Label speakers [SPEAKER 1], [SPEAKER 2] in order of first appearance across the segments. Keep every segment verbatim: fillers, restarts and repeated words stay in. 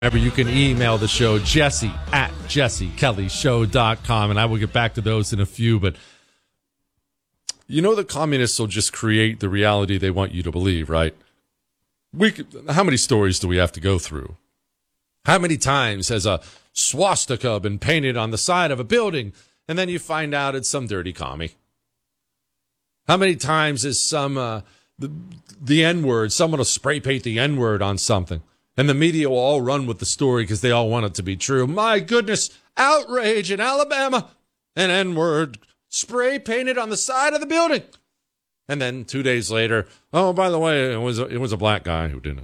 [SPEAKER 1] Remember, you can email the show, Jesse at jesse kelly show dot com, and I will get back to those in a few. But you know the communists will just create the reality they want you to believe, right? We could, how many stories do we have to go through? How many times has a swastika been painted on the side of a building, and then you find out it's some dirty commie? How many times is some uh, the, the N-word, someone will spray paint the N-word on something, and the media will all run with the story because they all want it to be true. My goodness, outrage in Alabama, an N-word spray painted on the side of the building. And then two days later, oh, by the way, it was a, it was a black guy who did it.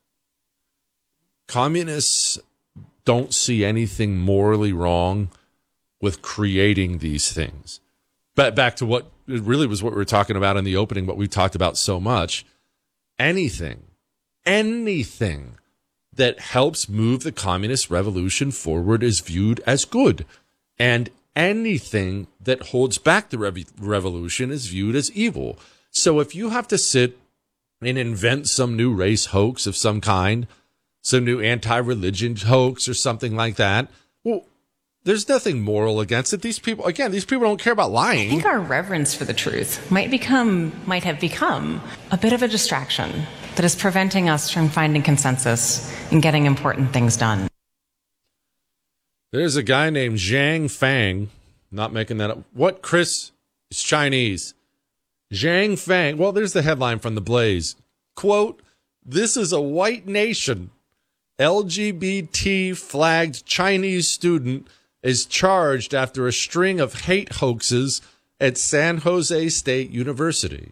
[SPEAKER 1] Communists don't see anything morally wrong with creating these things. But back to what it really was what we were talking about in the opening, what we talked about so much. Anything, anything that helps move the communist revolution forward is viewed as good. And anything that holds back the rev- revolution is viewed as evil. So if you have to sit and invent some new race hoax of some kind, some new anti-religion hoax or something like that, well, there's nothing moral against it. These people, again, these people don't care about lying.
[SPEAKER 2] I think our reverence for the truth might become, might have become a bit of a distraction that is preventing us from finding consensus and getting important things done.
[SPEAKER 1] There's a guy named Zhang Fang, not making that up. What, Chris? It's Chinese. Zhang Fang. Well, there's the headline from The Blaze. Quote, "This is a white nation. L G B T flagged Chinese student is charged after a string of hate hoaxes at San Jose State University."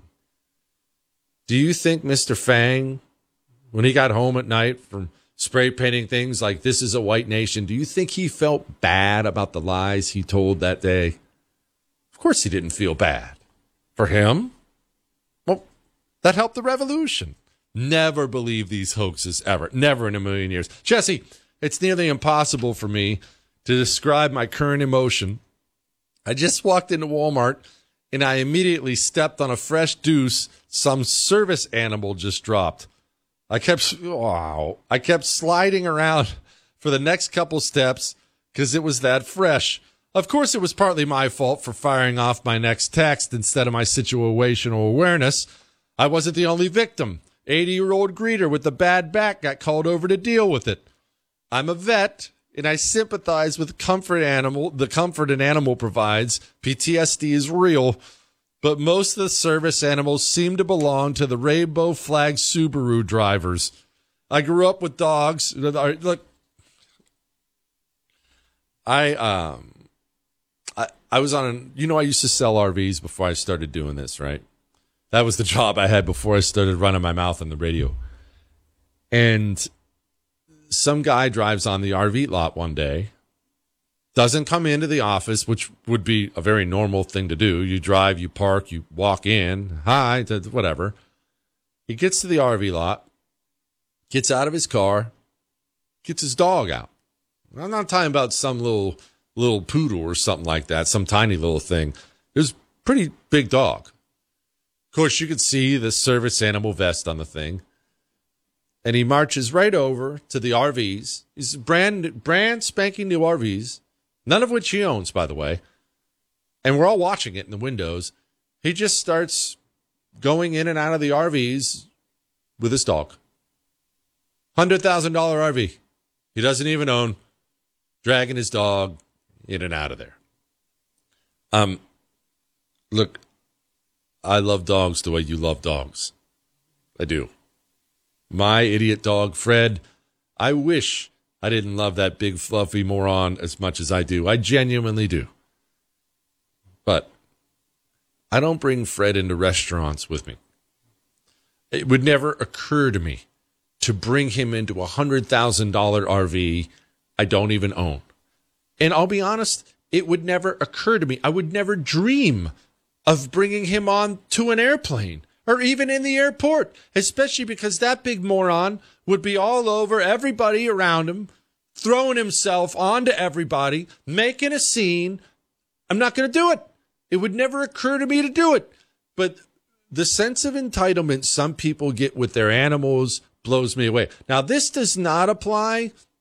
[SPEAKER 1] Do you think Mister Fang, when he got home at night from spray painting things like "this is a white nation," do you think he felt bad about the lies he told that day? Of course he didn't feel bad. For him, well, that helped the revolution. Never believe these hoaxes ever. Never in a million years. Jesse, it's nearly impossible for me to describe my current emotion. I just walked into Walmart and I immediately stepped on a fresh deuce some service animal just dropped. I kept, wow, I kept sliding around for the next couple steps because it was that fresh. Of course, it was partly my fault for firing off my next text instead of my situational awareness. I wasn't the only victim. eighty-year-old greeter with a bad back got called over to deal with it. I'm a vet, and I sympathize with comfort animal, the comfort an animal provides. P T S D is real, but most of the service animals seem to belong to the rainbow flag Subaru drivers. I grew up with dogs. Look, I um, I I was on an, you know, I used to sell R Vs before I started doing this, right? That was the job I had before I started running my mouth on the radio. And some guy drives on the R V lot one day, doesn't come into the office, which would be a very normal thing to do. You drive, you park, you walk in, hi, whatever. He gets to the R V lot, gets out of his car, gets his dog out. I'm not talking about some little little poodle or something like that, some tiny little thing. It was a pretty big dog. Of course, you could see the service animal vest on the thing. And he marches right over to the R Vs. These brand, brand spanking new R Vs, none of which he owns, by the way. And we're all watching it in the windows. He just starts going in and out of the R Vs with his dog. one hundred thousand dollars R V. He doesn't even own, dragging his dog in and out of there. Um, look, I love dogs the way you love dogs. I do. My idiot dog, Fred, I wish I didn't love that big fluffy moron as much as I do. I genuinely do. But I don't bring Fred into restaurants with me. It would never occur to me to bring him into a one hundred thousand dollars R V I don't even own. And I'll be honest, it would never occur to me. I would never dream of bringing him on to an airplane or even in the airport, especially because that big moron would be all over everybody around him, throwing himself onto everybody, making a scene. I'm not going to do it. It would never occur to me to do it. But the sense of entitlement some people get with their animals blows me away. Now, this does not apply